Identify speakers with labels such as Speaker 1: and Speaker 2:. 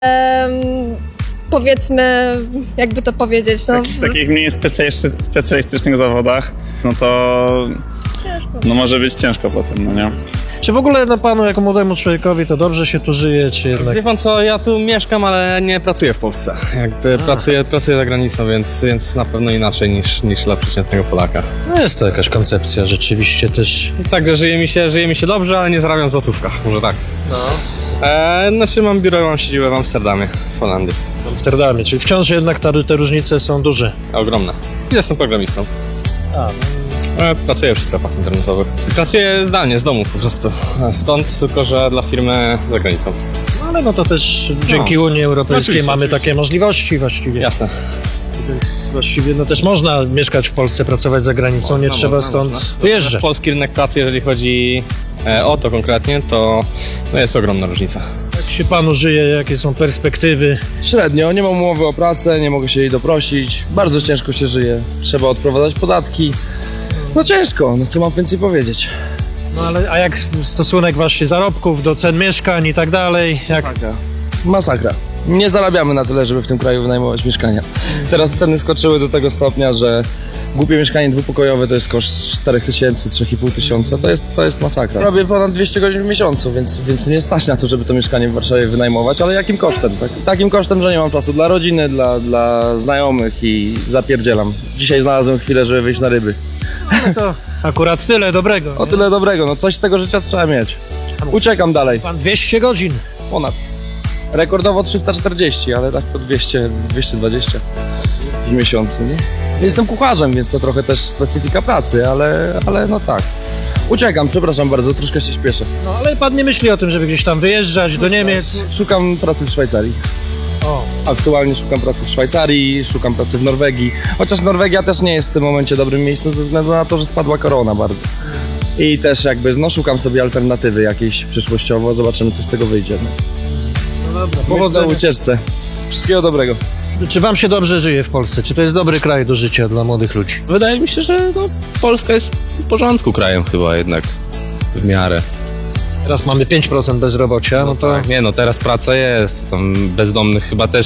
Speaker 1: Powiedzmy, jakby to powiedzieć, no...
Speaker 2: W jakichś takich mniej specjalistycznych zawodach, no to no może być ciężko potem, no nie?
Speaker 3: Czy w ogóle panu jako młodemu człowiekowi to dobrze się tu żyje, czy jednak...
Speaker 4: Wie pan co, ja tu mieszkam, ale nie pracuję w Polsce. Jakby pracuję za granicą, więc na pewno inaczej niż dla przeciętnego Polaka.
Speaker 3: No jest to jakaś koncepcja rzeczywiście też.
Speaker 4: Także żyje mi się dobrze, ale nie zarabiam w złotówkach, może tak. No. Znaczy mam biuro, mam siedzibę w Amsterdamie, w Holandii.
Speaker 3: W Amsterdamie, czyli wciąż jednak te różnice są duże.
Speaker 4: Ogromne. Jestem programistą. Pracuję przy sklepach internetowych. Pracuję zdalnie, z domu po prostu. Stąd tylko, że dla firmy za granicą.
Speaker 3: No ale no to też dzięki Unii Europejskiej mamy takie możliwości właściwie.
Speaker 4: Jasne.
Speaker 3: Więc właściwie no też można mieszkać w Polsce, pracować za granicą, nie trzeba stąd wyjeżdżać.
Speaker 4: Polski rynek pracy, jeżeli chodzi o to konkretnie, to no jest ogromna różnica.
Speaker 3: Jak się panu żyje, jakie są perspektywy?
Speaker 5: Średnio, nie mam umowy o pracę, nie mogę się jej doprosić, bardzo ciężko się żyje, trzeba odprowadzać podatki. No ciężko, no co mam więcej powiedzieć.
Speaker 3: No ale a jak stosunek właśnie zarobków do cen mieszkań i tak dalej?
Speaker 5: Masakra. Nie zarabiamy na tyle, żeby w tym kraju wynajmować mieszkania. Teraz ceny skoczyły do tego stopnia, że głupie mieszkanie dwupokojowe to jest koszt 4000, 3500, to jest masakra. Robię ponad 200 godzin w miesiącu, więc mnie stać na to, żeby to mieszkanie w Warszawie wynajmować, ale jakim kosztem? Takim kosztem, że nie mam czasu dla rodziny, dla znajomych i zapierdzielam. Dzisiaj znalazłem chwilę, żeby wyjść na ryby.
Speaker 3: No to akurat tyle dobrego.
Speaker 5: O tyle dobrego, no coś z tego życia trzeba mieć. Uciekam dalej.
Speaker 3: Pan 200 godzin.
Speaker 5: Ponad. Rekordowo 340, ale tak to 220 w miesiącu, nie? Jestem kucharzem, więc to trochę też specyfika pracy, ale no tak. Uciekam, przepraszam bardzo, troszkę się śpieszę.
Speaker 3: No ale pan nie myśli o tym, żeby gdzieś tam wyjeżdżać do Niemiec?
Speaker 5: Szukam pracy w Szwajcarii.
Speaker 3: O.
Speaker 5: Aktualnie szukam pracy w Szwajcarii, szukam pracy w Norwegii. Chociaż Norwegia też nie jest w tym momencie dobrym miejscem ze względu na to, że spadła korona bardzo. I też jakby, no szukam sobie alternatywy jakiejś przyszłościowo, zobaczymy co z tego wyjdzie.
Speaker 3: No dobra,
Speaker 5: Powodzenia w ucieczce. Wszystkiego dobrego.
Speaker 3: Czy wam się dobrze żyje w Polsce? Czy to jest dobry kraj do życia dla młodych ludzi?
Speaker 6: Wydaje mi się, że no, Polska jest w porządku krajem chyba jednak w miarę.
Speaker 3: Teraz mamy 5% bezrobocia, no to...
Speaker 6: Nie no, teraz praca jest, tam bezdomnych chyba też